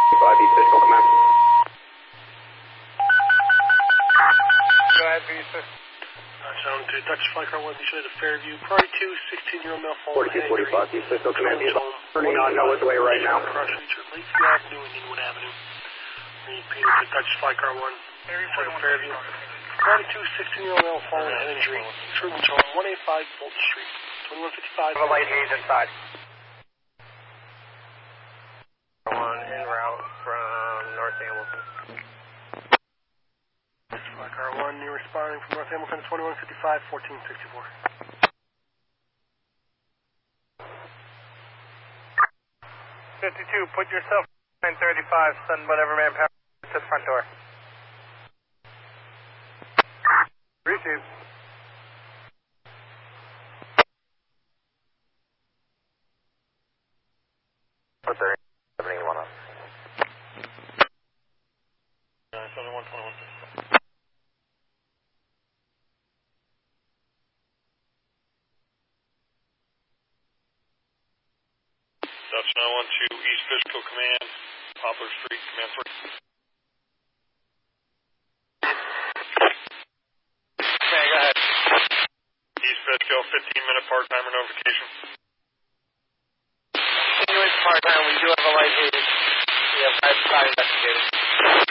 East Fishkill Command. Go ahead, Visa. Sound to Dutch Flight Car 1, be sure to Fairview. Priority 2, 16-year-old male phone. 4245 East Fishkill Command. He's turning on Noah's Way right now. Cross Reach at Lakeview Avenue and Inwood Avenue. Repeat to Dutch Flight Car 1, Fairview. Priority 2, 16-year-old male phone, head injury. Treatment home, 185 Bolton Street. 2155. Have a light haze inside. One en route from North Hamilton. Flight Car 1, you're responding from North Hamilton, 2155, 1464. 52, put yourself 935, send whatever manpower to the front door. Receive. Put their 71 on. 7121. Dutch 912 East Fishkill Command, Poplar Street, Command 3. Okay, go ahead. East Fishkill, 15-minute part-timer notification. Continuous part-time, we do have a light haze. We have 5 investigators.